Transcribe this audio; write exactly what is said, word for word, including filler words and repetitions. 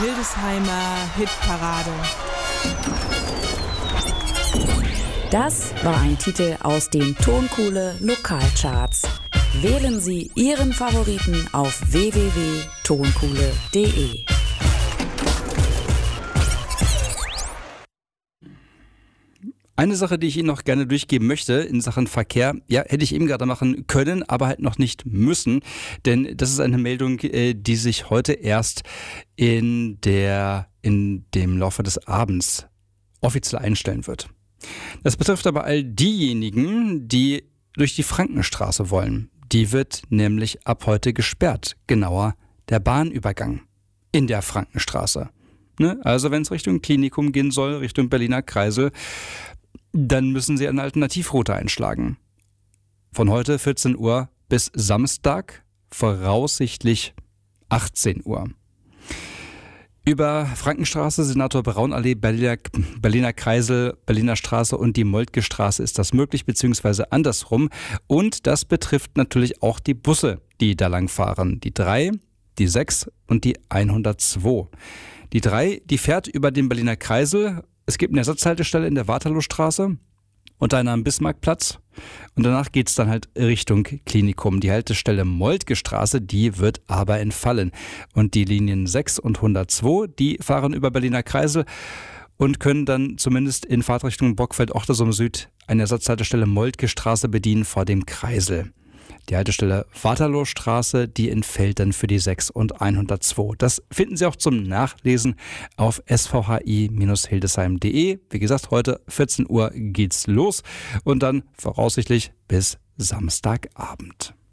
Hildesheimer Hitparade. Das war ein Titel aus den Tonkohle Lokalcharts. Wählen Sie Ihren Favoriten auf w w w punkt tonkohle punkt d e. Eine Sache, die ich Ihnen noch gerne durchgeben möchte in Sachen Verkehr, ja, hätte ich eben gerade machen können, aber halt noch nicht müssen, denn das ist eine Meldung, die sich heute erst in der, in dem Laufe des Abends offiziell einstellen wird. Das betrifft aber all diejenigen, die durch die Frankenstraße wollen. Die wird nämlich ab heute gesperrt, genauer der Bahnübergang in der Frankenstraße. Ne? Also wenn es Richtung Klinikum gehen soll, Richtung Berliner Kreisel, dann müssen Sie eine Alternativroute einschlagen. Von heute vierzehn Uhr bis Samstag voraussichtlich achtzehn Uhr. Über Frankenstraße, Senator Braunallee, Berliner, Berliner Kreisel, Berliner Straße und die Moltke Straße ist das möglich, beziehungsweise andersrum. Und das betrifft natürlich auch die Busse, die da lang fahren. Die drei, die sechs und die hundertzwei. Die drei, die fährt über den Berliner Kreisel. Es gibt eine Ersatzhaltestelle in der Waterloostraße und eine am Bismarckplatz. Und danach geht es dann halt Richtung Klinikum. Die Haltestelle Moltke Straße, die wird aber entfallen. Und die Linien sechs und hundertzwei, die fahren über Berliner Kreisel und können dann zumindest in Fahrtrichtung Bockfeld-Ochtersom Süd eine Ersatzhaltestelle Moltke Straße bedienen vor dem Kreisel. Die Haltestelle Waterloostraße, die entfällt dann für die sechs und hundertzwei. Das finden Sie auch zum Nachlesen auf s v h i Bindestrich hildesheim punkt d e. Wie gesagt, heute vierzehn Uhr geht's los und dann voraussichtlich bis Samstagabend.